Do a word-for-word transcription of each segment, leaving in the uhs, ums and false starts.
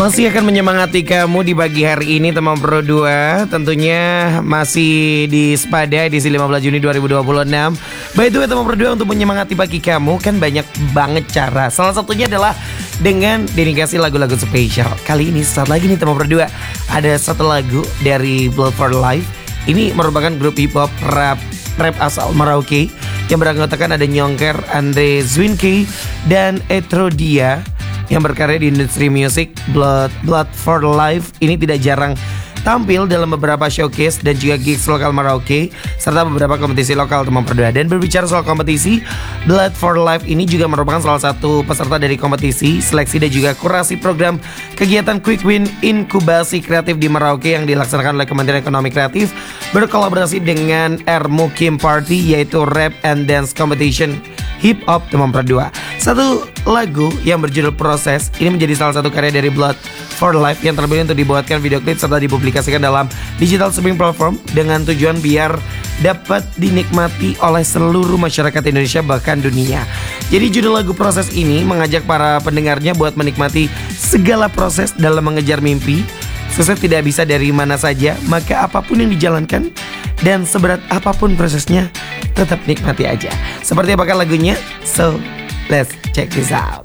Masih akan menyemangati kamu di pagi hari ini teman Pro dua. Tentunya masih di Spada edisi lima belas Juni dua ribu dua puluh enam. By the way teman Pro dua, untuk menyemangati pagi kamu kan banyak banget cara. Salah satunya adalah dengan dedikasi lagu-lagu spesial. Kali ini saat lagi nih teman Pro dua, ada satu lagu dari Blood for Life. Ini merupakan grup hip hop rap rap asal Merauke yang beranggotakan ada Nyongker, Andre Zwinki, dan Etrodia yang berkarya di industri musik. Blood Blood for Life ini tidak jarang tampil dalam beberapa showcase dan juga gigs lokal Merauke serta beberapa kompetisi lokal teman Perdua. Dan berbicara soal kompetisi, Blood for Life ini juga merupakan salah satu peserta dari kompetisi, seleksi dan juga kurasi program kegiatan Quick Win Inkubasi Kreatif di Merauke yang dilaksanakan oleh Kementerian Ekonomi Kreatif berkolaborasi dengan R Mukim Party, yaitu Rap and Dance Competition Hip Hop teman Perdua. Satu lagu yang berjudul Proses ini menjadi salah satu karya dari Blood for Life yang terpilih untuk dibuatkan video klip serta dipublikasikan dalam digital streaming platform dengan tujuan biar dapat dinikmati oleh seluruh masyarakat Indonesia bahkan dunia. Jadi judul lagu Proses ini mengajak para pendengarnya buat menikmati segala proses dalam mengejar mimpi. Sukses tidak bisa dari mana saja, maka apapun yang dijalankan dan seberat apapun prosesnya, tetap nikmati aja. Seperti apakah lagunya? So, let's check this out.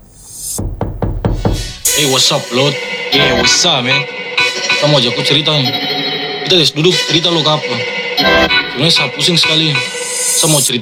Hey, what's up, Lord? Yeah, what's up, man? Kamu ajak aku cerita nih. Kita guys, duduk cerita lo ke apa? Sebenarnya saya pusing sekali. Saya mau cerita